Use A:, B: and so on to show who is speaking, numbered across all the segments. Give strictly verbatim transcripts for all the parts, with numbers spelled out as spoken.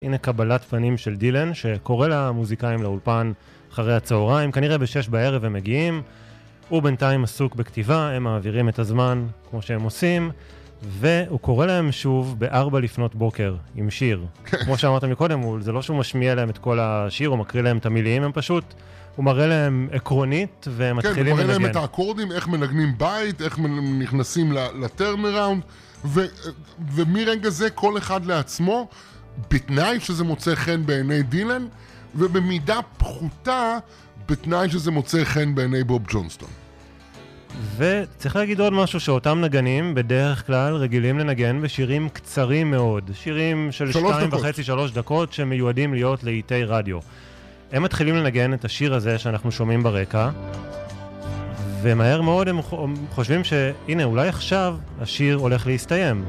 A: הנה קבלת פנים של דילן, שקורא למוזיקאים לאולפן אחרי הצהריים, כנראה בשש בערב הם מגיעים, הוא בינתיים עסוק בכתיבה, הם מעבירים את הזמן כמו שהם עושים, והוא קורא להם שוב בארבע לפנות בוקר, עם שיר. כמו שאמרת מקודם, זה לא שהוא משמיע להם את כל השיר, הוא מקריא להם את המילים, הם פשוט, הוא מראה להם עקרונית, והם מתחילים לנגן.
B: כן, הוא מראה להם את האקורדים, איך מנגנים בית, איך נכנסים לטרנראונד, ומרגע זה כל אחד לעצמו, בתנאי שזה מוצא חן בעיני דילן, ובמידה פחותה, בתנאי שזה מוצא חן בעיני בוב ג'ונסטון.
A: וצריך להגיד עוד משהו, שאותם נגנים בדרך כלל רגילים לנגן בשירים קצרים מאוד, שירים של שתיים וחצי, שלוש דקות, שמיועדים להיות לעיתי רדיו. הם מתחילים לנגן את השיר הזה שאנחנו שומעים ברקע, ומהר מאוד הם חושבים שהנה, אולי עכשיו השיר הולך להסתיים.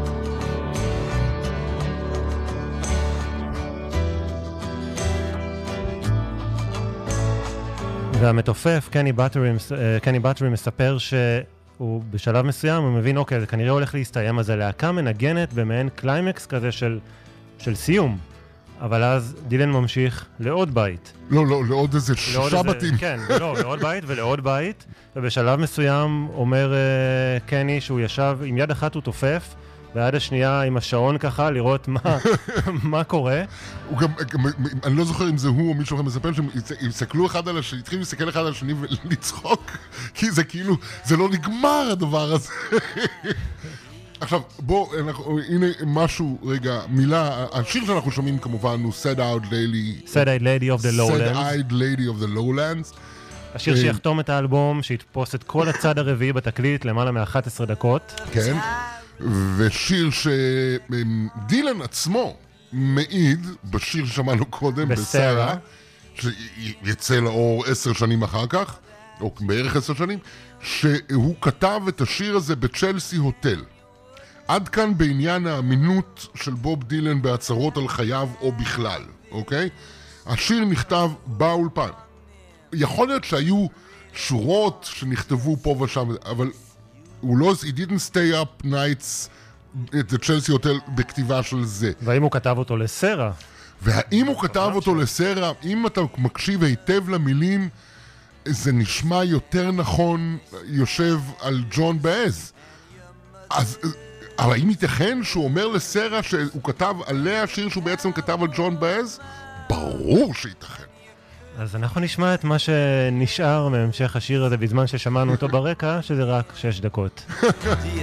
A: והמתופף, קני באטרי, קני באטרי מספר שהוא בשלב מסוים, הוא מבין, אוקיי, זה כנראה הולך להסתיים, אז הלהקה מנגנת במעין קליימקס כזה של, של סיום. אבל אז דילן ממשיך לעוד בית.
B: לא, לא, לעוד איזה שישה בתים.
A: כן, לא, לעוד בית ולעוד בית, ובשלב מסוים אומר uh, קני שהוא ישב, עם יד אחת הוא תופף, ועד השנייה עם השעון ככה, לראות מה, מה קורה.
B: הוא גם, גם, אני לא זוכר אם זה הוא או מישהו אחר מספר, שהם יסתכלו אחד על השני, התחילו להסתכל אחד על השני ולצחוק, כי זה כאילו, זה לא נגמר הדבר הזה. עכשיו, בוא, אנחנו, הנה משהו, רגע, מילה, השיר שאנחנו שומעים כמובן הוא Sad-Eyed Lady,
A: Sad-Eyed Lady of the Lowlands.
B: Sad-Eyed Lady of the Lowlands.
A: השיר שיחתום את האלבום, שיתפוס את כל הצד הרביעי בתקליט, למעלה מ-אחת עשרה דקות.
B: כן. ושיר שדילן עצמו מעיד, בשיר ששמענו קודם, בסרה, שיצא לאור עשר שנים אחר כך, או בערך עשר שנים, שהוא כתב את השיר הזה בצ'לסי הוטל. עד כאן בעניין האמינות של בוב דילן בהצהרות על חייו או בכלל, אוקיי? השיר נכתב באולפן. יכול להיות שהיו שורות שנכתבו פה ושם, אבל הוא לא, he didn't stay up nights את צ'לסי הוטל בכתיבה של זה.
A: והאם הוא כתב אותו לסרה?
B: והאם הוא כתב אותו לסרה, אם אתה מקשיב היטב למילים, זה נשמע יותר נכון יושב על ג'ון באז. אז, אבל האם ייתכן שהוא אומר לסרה שהוא כתב עליה שיר שהוא בעצם כתב על ג'ון באז? ברור שייתכן.
A: אז אנחנו נשמע את מה שנשאר מהמשך השיר הזה בזמן ששמענו אותו ברקע, שזה רק שש דקות.